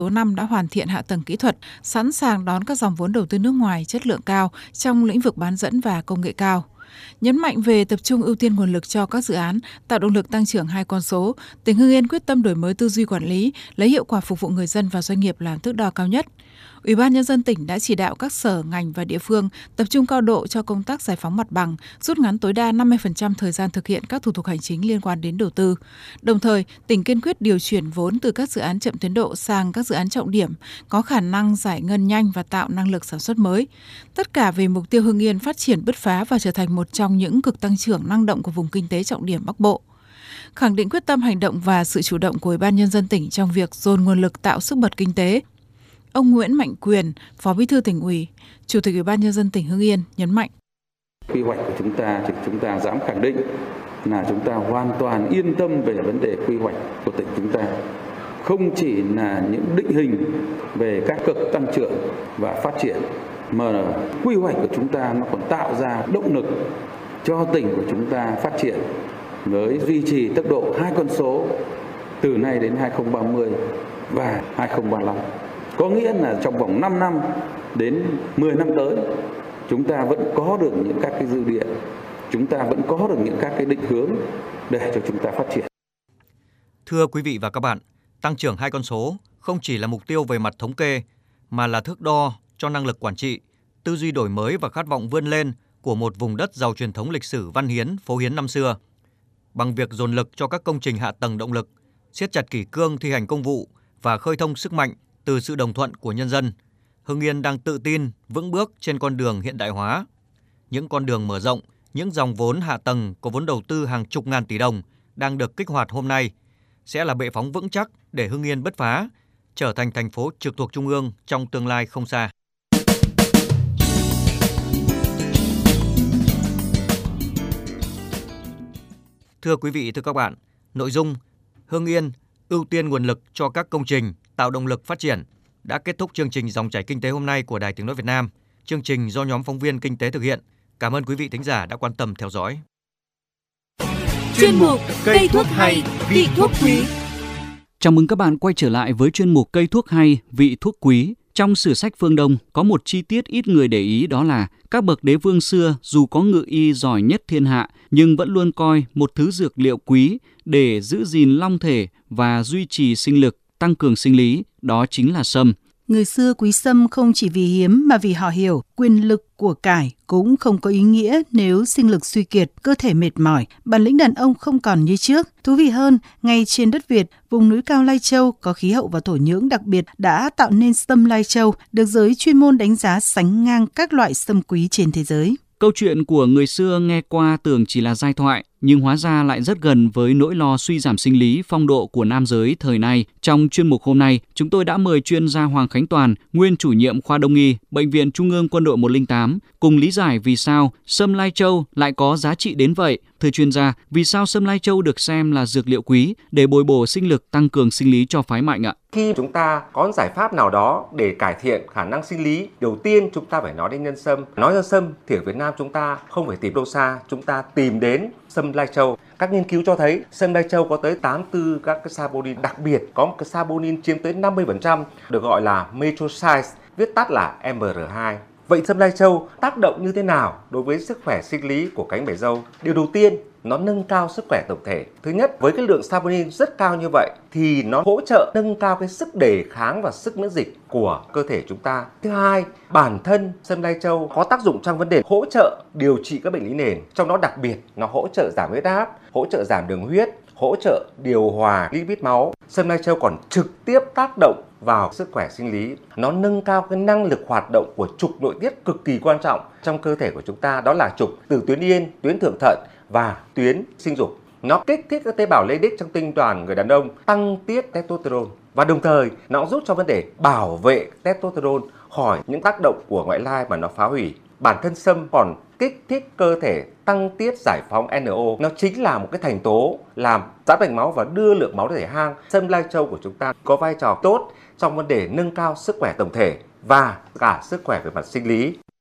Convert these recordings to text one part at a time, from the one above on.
số năm đã hoàn thiện hạ tầng kỹ thuật, sẵn sàng đón các dòng vốn đầu tư nước ngoài chất lượng cao trong lĩnh vực bán dẫn và công nghệ cao. Nhấn mạnh về tập trung ưu tiên nguồn lực cho các dự án, tạo động lực tăng trưởng hai con số, tỉnh Hưng Yên quyết tâm đổi mới tư duy quản lý, lấy hiệu quả phục vụ người dân và doanh nghiệp làm thước đo cao nhất. Ủy ban Nhân dân tỉnh đã chỉ đạo các sở, ngành và địa phương tập trung cao độ cho công tác giải phóng mặt bằng, rút ngắn tối đa 50% thời gian thực hiện các thủ tục hành chính liên quan đến đầu tư. Đồng thời, tỉnh kiên quyết điều chuyển vốn từ các dự án chậm tiến độ sang các dự án trọng điểm, có khả năng giải ngân nhanh và tạo năng lực sản xuất mới. Tất cả vì mục tiêu Hưng Yên phát triển bứt phá và trở thành một trong những cực tăng trưởng năng động của vùng kinh tế trọng điểm Bắc Bộ. Khẳng định quyết tâm hành động và sự chủ động của Ủy ban Nhân dân tỉnh trong việc dồn nguồn lực tạo sức bật kinh tế, ông Nguyễn Mạnh Quyền, Phó Bí thư Tỉnh ủy, Chủ tịch Ủy ban Nhân dân tỉnh Hưng Yên nhấn mạnh: Quy hoạch của chúng ta dám khẳng định là chúng ta hoàn toàn yên tâm về vấn đề quy hoạch của tỉnh chúng ta. Không chỉ là những định hình về các cực tăng trưởng và phát triển, mà quy hoạch của chúng ta nó còn tạo ra động lực cho tỉnh của chúng ta phát triển với duy trì tốc độ hai con số từ nay đến 2030 và 2035. Có nghĩa là trong vòng 5 năm đến 10 năm tới, chúng ta vẫn có được những các cái dư địa, chúng ta vẫn có được những các cái định hướng để cho chúng ta phát triển. Thưa quý vị và các bạn, tăng trưởng hai con số không chỉ là mục tiêu về mặt thống kê, mà là thước đo cho năng lực quản trị, tư duy đổi mới và khát vọng vươn lên của một vùng đất giàu truyền thống lịch sử văn hiến, phố hiến năm xưa. Bằng việc dồn lực cho các công trình hạ tầng động lực, siết chặt kỷ cương thi hành công vụ và khơi thông sức mạnh từ sự đồng thuận của nhân dân, Hưng Yên đang tự tin, vững bước trên con đường hiện đại hóa. Những con đường mở rộng, những dòng vốn hạ tầng có vốn đầu tư hàng chục ngàn tỷ đồng đang được kích hoạt hôm nay sẽ là bệ phóng vững chắc để Hưng Yên bứt phá, trở thành thành phố trực thuộc Trung ương trong tương lai không xa. Thưa quý vị, thưa các bạn, nội dung Hưng Yên ưu tiên nguồn lực cho các công trình tạo động lực phát triển đã kết thúc chương trình Dòng chảy kinh tế hôm nay của Đài Tiếng nói Việt Nam. Chương trình do nhóm phóng viên kinh tế thực hiện. Cảm ơn quý vị thính giả đã quan tâm theo dõi. Chuyên mục Cây thuốc hay, vị thuốc quý. Chào mừng các bạn quay trở lại với chuyên mục Cây thuốc hay, vị thuốc quý. Trong sử sách phương Đông có một chi tiết ít người để ý, đó là các bậc đế vương xưa dù có ngự y giỏi nhất thiên hạ nhưng vẫn luôn coi một thứ dược liệu quý để giữ gìn long thể và duy trì sinh lực, tăng cường sinh lý, đó chính là sâm. Người xưa quý sâm không chỉ vì hiếm mà vì họ hiểu quyền lực của cải cũng không có ý nghĩa nếu sinh lực suy kiệt, cơ thể mệt mỏi, bản lĩnh đàn ông không còn như trước. Thú vị hơn, ngay trên đất Việt, vùng núi cao Lai Châu có khí hậu và thổ nhưỡng đặc biệt đã tạo nên sâm Lai Châu, được giới chuyên môn đánh giá sánh ngang các loại sâm quý trên thế giới. Câu chuyện của người xưa nghe qua tưởng chỉ là giai thoại, nhưng hóa ra lại rất gần với nỗi lo suy giảm sinh lý phong độ của nam giới thời nay. Trong chuyên mục hôm nay, chúng tôi đã mời chuyên gia Hoàng Khánh Toàn, nguyên chủ nhiệm khoa Đông y, Bệnh viện Trung ương Quân đội 108, cùng lý giải vì sao sâm Lai Châu lại có giá trị đến vậy. Thưa chuyên gia, vì sao sâm Lai Châu được xem là dược liệu quý để bồi bổ sinh lực, tăng cường sinh lý cho phái mạnh ạ? Khi chúng ta có giải pháp nào đó để cải thiện khả năng sinh lý, đầu tiên chúng ta phải nói đến nhân sâm. Nói đến sâm thì ở Việt Nam chúng ta không phải tìm đâu xa, chúng ta tìm đến sâm Lai Châu. Các nghiên cứu cho thấy sâm Lai Châu có tới 84 các cái saponin, đặc biệt có một cái saponin chiếm tới 50%, được gọi là methoxide, viết tắt là MR2. Vậy sâm Lai Châu tác động như thế nào đối với sức khỏe sinh lý của cánh bể dâu? Điều đầu tiên, nó nâng cao sức khỏe tổng thể. Thứ nhất, với cái lượng saponin rất cao như vậy thì nó hỗ trợ nâng cao cái sức đề kháng và sức miễn dịch của cơ thể chúng ta. Thứ hai, bản thân sâm Lai Châu có tác dụng trong vấn đề hỗ trợ điều trị các bệnh lý nền, trong đó đặc biệt nó hỗ trợ giảm huyết áp, hỗ trợ giảm đường huyết, hỗ trợ điều hòa lipid máu. Sâm Lai Châu còn trực tiếp tác động vào sức khỏe sinh lý. Nó nâng cao cái năng lực hoạt động của trục nội tiết cực kỳ quan trọng trong cơ thể của chúng ta, đó là trục từ tuyến yên, tuyến thượng thận và tuyến sinh dục. Nó kích thích các tế bào Leydig trong tinh toàn người đàn ông, tăng tiết testosterone và đồng thời nó giúp cho vấn đề bảo vệ testosterone khỏi những tác động của ngoại lai mà nó phá hủy. Bản thân sâm còn kích thích cơ thể tăng tiết giải phóng NO. Nó chính là một cái thành tố làm giãn mạch máu và đưa lượng máu đến thể hang. Sâm Lai Châu của chúng ta có vai trò tốt trong vấn đề nâng cao sức khỏe tổng thể và cả sức khỏe về mặt sinh lý.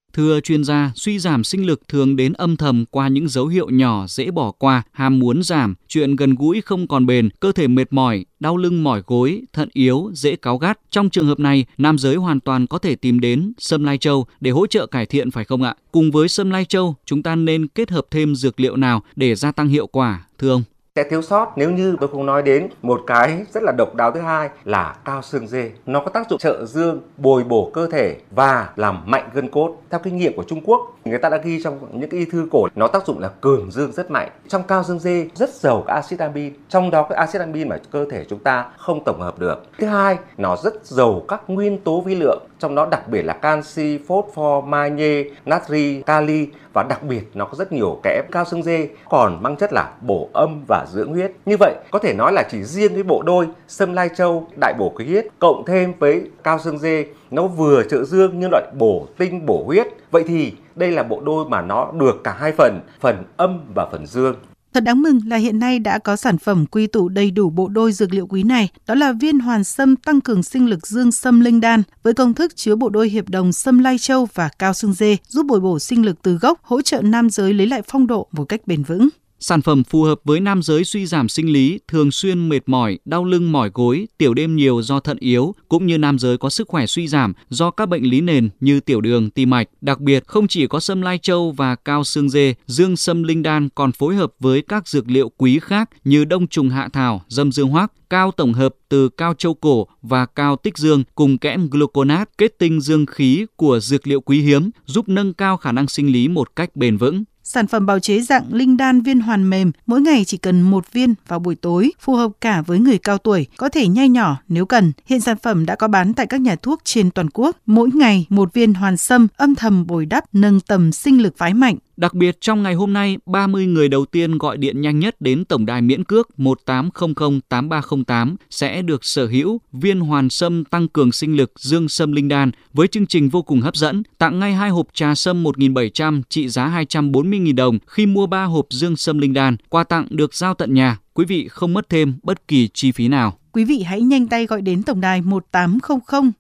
Thưa chuyên gia, suy giảm sinh lực thường đến âm thầm qua những dấu hiệu nhỏ dễ bỏ qua, ham muốn giảm, chuyện gần gũi không còn bền, cơ thể mệt mỏi, đau lưng mỏi gối, thận yếu, dễ cáu gắt. Trong trường hợp này, nam giới hoàn toàn có thể tìm đến sâm lai châu để hỗ trợ cải thiện phải không ạ? Cùng với sâm lai châu, chúng ta nên kết hợp thêm dược liệu nào để gia tăng hiệu quả, thưa ông? Sẽ thiếu sót nếu như tôi không nói đến một cái rất là độc đáo thứ hai là cao xương dê. Nó có tác dụng trợ dương, bồi bổ cơ thể và làm mạnh gân cốt. Theo kinh nghiệm của Trung Quốc, người ta đã ghi trong những cái y thư cổ, nó tác dụng là cường dương rất mạnh. Trong cao xương dê rất giàu các axit amin, trong đó cái axit amin mà cơ thể chúng ta không tổng hợp được. Thứ hai, nó rất giàu các nguyên tố vi lượng, trong đó đặc biệt là canxi, phosphor, magie, natri, kali và đặc biệt nó có rất nhiều kẽm. Cao xương dê còn mang chất là bổ âm và dưỡng huyết. Như vậy có thể nói là chỉ riêng cái bộ đôi sâm lai châu đại bổ khí huyết cộng thêm với cao xương dê, nó vừa trợ dương nhưng lại bổ tinh bổ huyết. Vậy thì đây là bộ đôi mà nó được cả hai phần âm và phần dương. Thật đáng mừng là hiện nay đã có sản phẩm quy tụ đầy đủ bộ đôi dược liệu quý này, đó là viên hoàn sâm tăng cường sinh lực dương sâm linh đan với công thức chứa bộ đôi hiệp đồng sâm lai châu và cao xương dê, giúp bồi bổ sinh lực từ gốc, hỗ trợ nam giới lấy lại phong độ một cách bền vững. Sản phẩm phù hợp với nam giới suy giảm sinh lý, thường xuyên mệt mỏi, đau lưng mỏi gối, tiểu đêm nhiều do thận yếu, cũng như nam giới có sức khỏe suy giảm do các bệnh lý nền như tiểu đường, tim mạch. Đặc biệt, không chỉ có sâm lai châu và cao xương dê, dương sâm linh đan còn phối hợp với các dược liệu quý khác như đông trùng hạ thảo, dâm dương hoắc, cao tổng hợp từ cao châu cổ và cao tích dương cùng kẽm gluconat, kết tinh dương khí của dược liệu quý hiếm, giúp nâng cao khả năng sinh lý một cách bền vững. Sản phẩm bào chế dạng linh đan viên hoàn mềm, mỗi ngày chỉ cần 1 viên vào buổi tối, phù hợp cả với người cao tuổi, có thể nhai nhỏ nếu cần. Hiện sản phẩm đã có bán tại các nhà thuốc trên toàn quốc. Mỗi ngày 1 viên hoàn sâm âm thầm bồi đắp, nâng tầm sinh lực phái mạnh. Đặc biệt trong ngày hôm nay, 30 người đầu tiên gọi điện nhanh nhất đến tổng đài miễn cước 1800 8308 sẽ được sở hữu viên hoàn sâm tăng cường sinh lực dương sâm linh đan với chương trình vô cùng hấp dẫn, tặng ngay 2 hộp trà sâm 1.700 trị giá 240.000 đồng khi mua 3 hộp dương sâm linh đan. Quà tặng được giao tận nhà, quý vị không mất thêm bất kỳ chi phí nào. Quý vị hãy nhanh tay gọi đến tổng đài 1800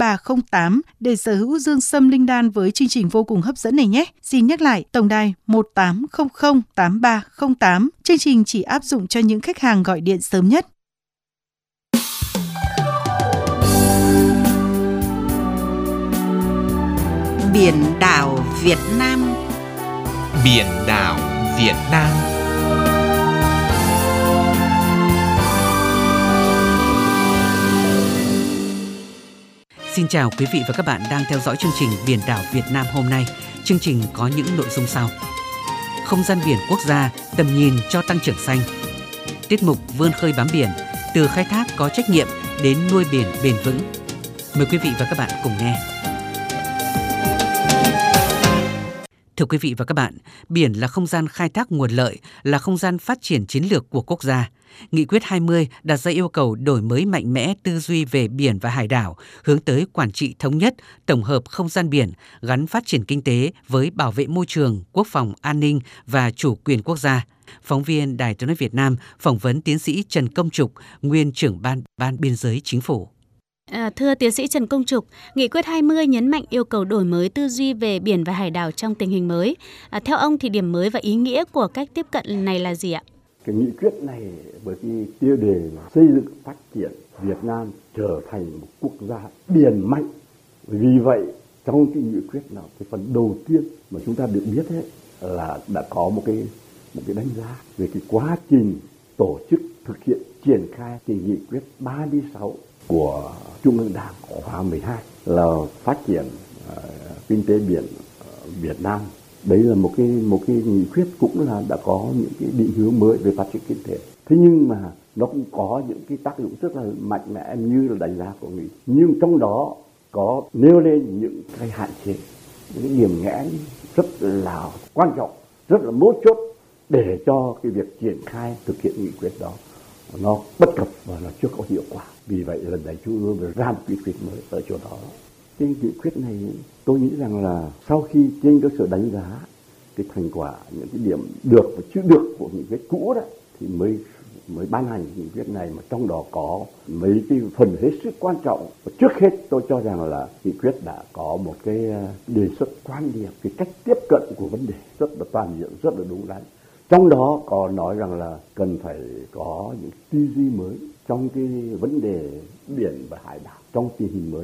8308 để sở hữu dương sâm linh đan với chương trình vô cùng hấp dẫn này nhé. Xin nhắc lại, tổng đài 1800 8308. Chương trình chỉ áp dụng cho những khách hàng gọi điện sớm nhất. Biển đảo Việt Nam. Biển đảo Việt Nam. Xin chào quý vị và các bạn đang theo dõi chương trình Biển đảo Việt Nam hôm nay. Chương trình có những nội dung sau: không gian biển quốc gia, tầm nhìn cho tăng trưởng xanh. Tiết mục vươn khơi bám biển, từ khai thác có trách nhiệm đến nuôi biển bền vững. Mời quý vị và các bạn cùng nghe. Thưa quý vị và các bạn, biển là không gian khai thác nguồn lợi, là không gian phát triển chiến lược của quốc gia. Nghị quyết 20 đặt ra yêu cầu đổi mới mạnh mẽ tư duy về biển và hải đảo, hướng tới quản trị thống nhất, tổng hợp không gian biển, gắn phát triển kinh tế với bảo vệ môi trường, quốc phòng, an ninh và chủ quyền quốc gia. Phóng viên Đài Tiếng nói Việt Nam phỏng vấn tiến sĩ Trần Công Trục, nguyên trưởng ban biên giới chính phủ. Thưa tiến sĩ Trần Công Trục, Nghị quyết 20 nhấn mạnh yêu cầu đổi mới tư duy về biển và hải đảo trong tình hình mới. Theo ông thì điểm mới và ý nghĩa của cách tiếp cận này là gì ạ? Cái nghị quyết này với cái tiêu đề là xây dựng phát triển Việt Nam trở thành một quốc gia biển mạnh. Vì vậy trong cái nghị quyết nào cái phần đầu tiên mà chúng ta được biết ấy, là đã có một cái đánh giá về cái quá trình tổ chức thực hiện triển khai cái nghị quyết 36 của Trung ương Đảng khóa 12 là phát triển kinh tế biển Việt Nam. Đấy là một cái nghị quyết cũng là đã có những cái định hướng mới về phát triển kinh tế. Thế nhưng mà nó cũng có những cái tác dụng rất là mạnh mẽ như là đánh giá của nghị. Nhưng trong đó có nêu lên những cái hạn chế, những cái điểm nghẽn rất là quan trọng, rất là mấu chốt để cho cái việc triển khai thực hiện nghị quyết đó nó bất cập và nó chưa có hiệu quả. Vì vậy lần này Trung ương ra một nghị quyết mới ở chỗ đó. Cái nghị quyết này tôi nghĩ rằng là sau khi trên cơ sở đánh giá cái thành quả, những cái điểm được và chưa được của nghị quyết cũ đó thì mới mới ban hành nghị quyết này, mà trong đó có mấy cái phần hết sức quan trọng. Trước hết tôi cho rằng là nghị quyết đã có một cái đề xuất quan điểm, cái cách tiếp cận của vấn đề rất là toàn diện, rất là đúng đắn. Trong đó có nói rằng là cần phải có những tư duy mới trong cái vấn đề biển và hải đảo trong tình hình mới.